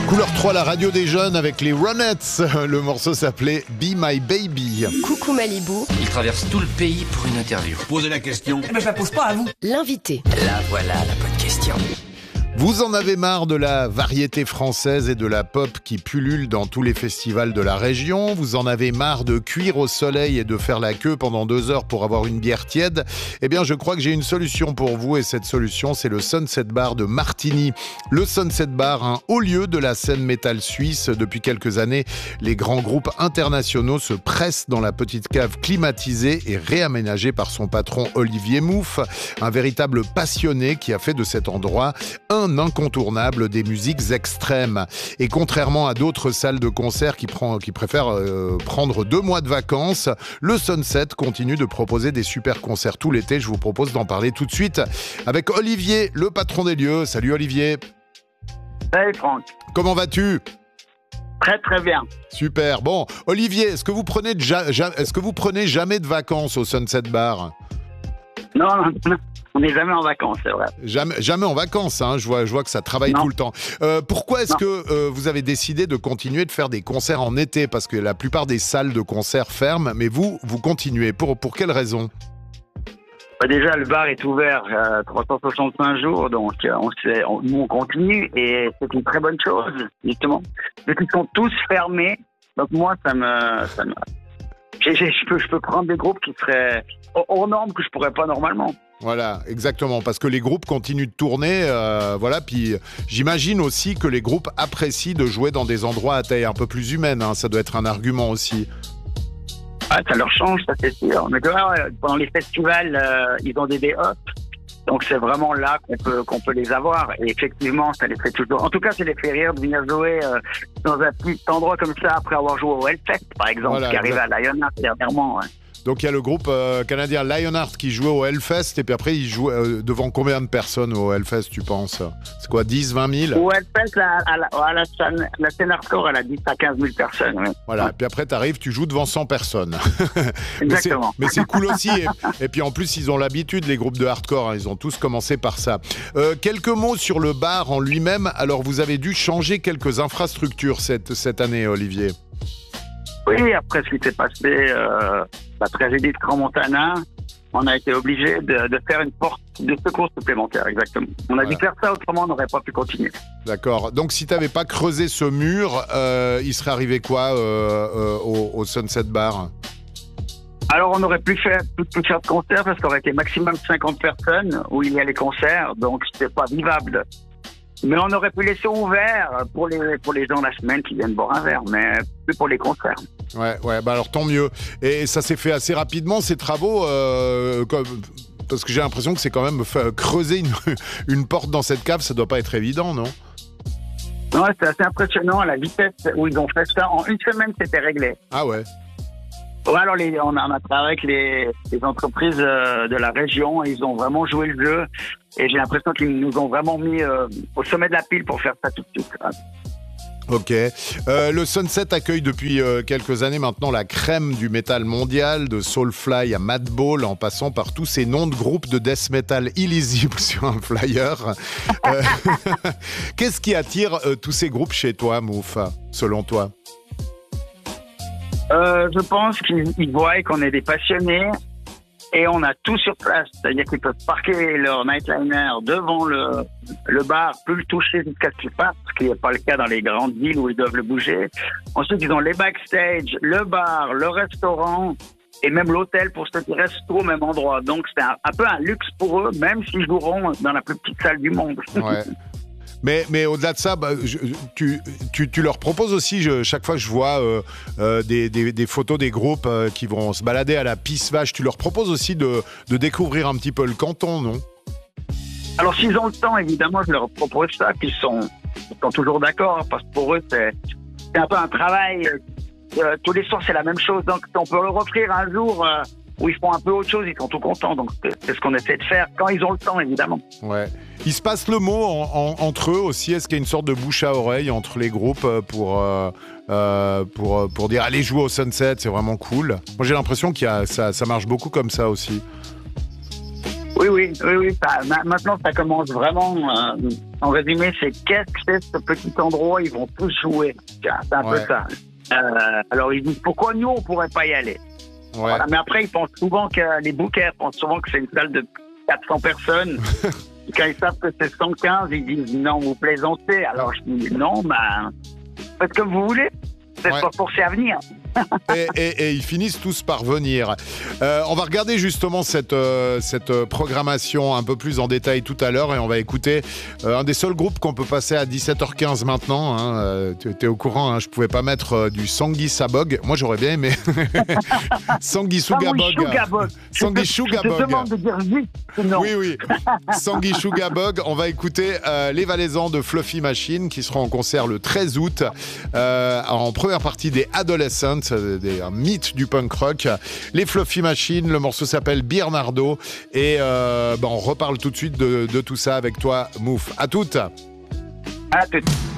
Couleur 3, la radio des jeunes avec les Ronettes. Le morceau s'appelait Be My Baby. Coucou Malibu. Il traverse tout le pays pour une interview. Posez la question. Eh ben je la pose pas à vous. L'invité. Là voilà la bonne question. Vous en avez marre de la variété française et de la pop qui pullule dans tous les festivals de la région. Vous en avez marre de cuire au soleil et de faire la queue pendant 2 heures pour avoir une bière tiède. Eh bien, je crois que j'ai une solution pour vous et cette solution, c'est le Sunset Bar de Martigny. Le Sunset Bar, un haut lieu de la scène métal suisse. Depuis quelques années, les grands groupes internationaux se pressent dans la petite cave climatisée et réaménagée par son patron Olivier Mouffe, un véritable passionné qui a fait de cet endroit un incontournable des musiques extrêmes. Et contrairement à d'autres salles de concert qui préfèrent prendre 2 mois de vacances, le Sunset continue de proposer des super concerts tout l'été. Je vous propose d'en parler tout de suite avec Olivier, le patron des lieux. Salut Olivier. Salut Franck. Comment vas-tu ? Très très bien. Super. Bon, Olivier, est-ce que vous prenez jamais de vacances au Sunset Bar ? Non, on n'est jamais en vacances, c'est vrai. Jamais en vacances, hein. Je vois que ça travaille tout le temps. Pourquoi est-ce que vous avez décidé de continuer de faire des concerts en été ? Parce que la plupart des salles de concert ferment, mais vous continuez. Pour quelle raison ? Déjà, le bar est ouvert 365 jours, donc nous on continue et c'est une très bonne chose, justement. Vu qu'ils sont tous fermés, donc moi, je peux prendre des groupes qui seraient hors normes que je pourrais pas normalement. Voilà, exactement, parce que les groupes continuent de tourner, puis j'imagine aussi que les groupes apprécient de jouer dans des endroits à taille un peu plus humaine, hein, ça doit être un argument aussi. Ah, ça leur change, ça c'est sûr. Mais pendant les festivals, ils ont des day-off, donc c'est vraiment là qu'on peut les avoir. Et effectivement, ça les fait toujours. En tout cas, ça les fait rire de venir jouer dans un petit endroit comme ça après avoir joué au Hellfest, par exemple, voilà, qui arrive à Lionheart dernièrement. Ouais. Donc il y a le groupe canadien Lionheart qui jouait au Hellfest et puis après il joue devant combien de personnes au Hellfest, tu penses ? C'est quoi, 10, 20 000 ? Au Hellfest, la scène hardcore, elle a 10 à 15 000 personnes. Ouais. Voilà, puis après t'arrives, tu joues devant 100 personnes. Exactement. mais c'est cool aussi. Et puis en plus, ils ont l'habitude, les groupes de hardcore, hein, ils ont tous commencé par ça. Quelques mots sur le bar en lui-même. Alors vous avez dû changer quelques infrastructures cette année, Olivier. Oui, après ce qui s'est passé, la tragédie de Grand Montana, on a été obligé de faire une porte de secours supplémentaire, exactement. On a dû faire ça, autrement on n'aurait pas pu continuer. D'accord. Donc si tu n'avais pas creusé ce mur, il serait arrivé quoi au Sunset Bar ? Alors on n'aurait plus faire de concerts parce qu'on aurait été maximum 50 personnes où il y a les concerts, donc c'était pas vivable. Mais on aurait pu laisser ouvert pour les gens la semaine qui viennent boire un verre, mais plus pour les concerts. Ouais, bah alors tant mieux. Et ça s'est fait assez rapidement, ces travaux, parce que j'ai l'impression que c'est quand même creuser une porte dans cette cave, ça doit pas être évident, non ? Non, c'est assez impressionnant à la vitesse où ils ont fait ça. En une semaine, c'était réglé. Ah ouais. Ouais, alors on a travaillé avec les entreprises de la région, ils ont vraiment joué le jeu et j'ai l'impression qu'ils nous ont vraiment mis au sommet de la pile pour faire ça tout de suite. Ok. Le Sunset accueille depuis quelques années maintenant la crème du métal mondial, de Soulfly à Madball, en passant par tous ces noms de groupes de death metal illisibles sur un flyer. Qu'est-ce qui attire tous ces groupes chez toi, Mouf, selon toi ? Je pense qu'ils voient qu'on est des passionnés et on a tout sur place. C'est-à-dire qu'ils peuvent parquer leur nightliner devant le bar, plus le toucher jusqu'à ce qu'il parte, ce qui n'est pas le cas dans les grandes villes où ils doivent le bouger. Ensuite, ils ont les backstage, le bar, le restaurant et même l'hôtel pour ceux qui restent au même endroit. Donc, c'est un peu un luxe pour eux, même s'ils joueront dans la plus petite salle du monde. Ouais. Mais au-delà de ça, tu leur proposes aussi, chaque fois que je vois des photos des groupes qui vont se balader à la Pisse Vache, tu leur proposes aussi de découvrir un petit peu le canton, non ? Alors s'ils ont le temps, évidemment, je leur propose ça, puis ils sont toujours d'accord, parce que pour eux, c'est un peu un travail. Tous les soirs, c'est la même chose, donc on peut leur offrir un jour où ils font un peu autre chose, ils sont tout contents. Donc c'est ce qu'on essaie de faire quand ils ont le temps, évidemment. Ouais. Il se passe le mot entre eux aussi. Est-ce qu'il y a une sorte de bouche à oreille entre les groupes pour dire allez jouer au Sunset, c'est vraiment cool. Moi j'ai l'impression ça marche beaucoup comme ça aussi. Oui. Maintenant, ça commence vraiment. En résumé, c'est qu'est-ce que c'est ce petit endroit? Ils vont tous jouer. C'est un peu ça. Alors, ils disent pourquoi nous, on pourrait pas y aller? Ouais. Voilà, mais après, ils pensent souvent que les bookers pensent souvent que c'est une salle de 400 personnes. Quand ils savent que c'est 115, ils disent non, vous plaisantez. Alors, je dis non, faites comme vous voulez. C'est pas forcé à venir. et ils finissent tous par venir. On va regarder justement cette programmation un peu plus en détail tout à l'heure et on va écouter un des seuls groupes qu'on peut passer à 17h15 maintenant. Hein. Tu es au courant, hein, je pouvais pas mettre du Sanguissabog. Moi j'aurais bien aimé. Sanguissugabog. Sanguissugabog. Je te demande de dire vite. Non. Oui. Sanguissugabog. On va écouter les Valaisans de Fluffy Machine qui seront en concert le 13 août en première partie des Adolescents, un mythe du punk rock. Les Fluffy Machine, le morceau s'appelle Bernardo et on reparle tout de suite de tout ça avec toi, Mouf. À toutes. À toutes.